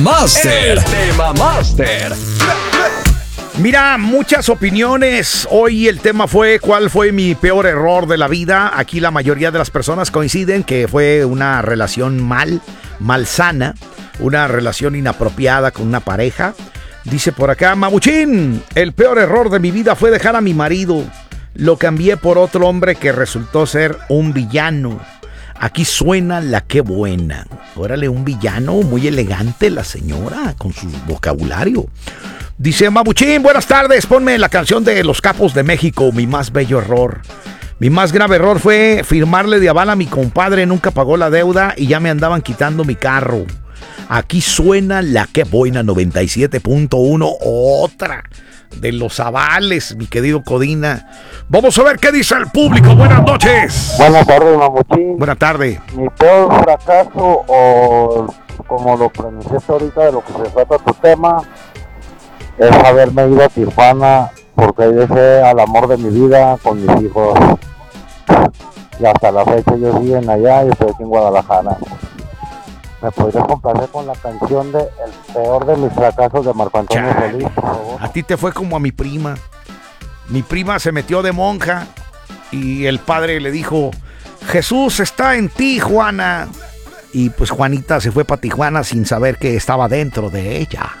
Master. El tema Master. Mira, muchas opiniones. Hoy el tema fue ¿cuál fue mi peor error de la vida? Aquí la mayoría de las personas coinciden que fue una relación malsana, una relación inapropiada con una pareja. Dice por acá, Mamuchín, el peor error de mi vida fue dejar a mi marido. Lo cambié por otro hombre que resultó ser un villano. Aquí suena la que buena. Órale, un villano, muy elegante la señora con su vocabulario. Dice Mamuchín, buenas tardes, ponme la canción de Los Capos de México, mi más bello error. Mi más grave error fue firmarle de aval a mi compadre, nunca pagó la deuda y ya me andaban quitando mi carro. Aquí suena la que buena 97.1, otra de los avales, mi querido Codina. Vamos a ver qué dice el público. Buenas noches. Buenas tardes, Mamuchín. Buenas tardes. Mi peor fracaso, o como lo pronunciaste ahorita de lo que se trata tu tema, es haberme ido a Tijuana, porque ahí dejé al amor de mi vida con mis hijos. Y hasta la fecha ellos siguen allá y estoy aquí en Guadalajara. ¿Me podrías complacer con la canción de El peor de mis fracasos de Marco Antonio Solís, por favor? A ti te fue como a mi prima. Mi prima se metió de monja y el padre le dijo, Jesús está en ti, Juana. Y pues Juanita se fue para Tijuana sin saber que estaba dentro de ella.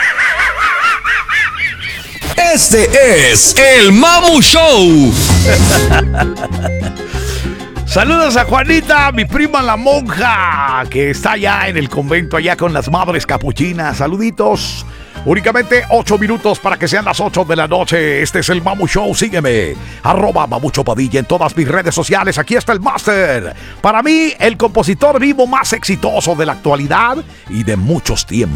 Este es el Mamu Show. Saludos a Juanita, mi prima la monja, que está allá en el convento, allá con las madres capuchinas. Saluditos. Únicamente 8 minutos para que sean las 8 de la noche. Este es el Mamu Show. Sígueme, @Mamucho Padilla en todas mis redes sociales. Aquí está el Master. Para mí, el compositor vivo más exitoso de la actualidad y de muchos tiempos.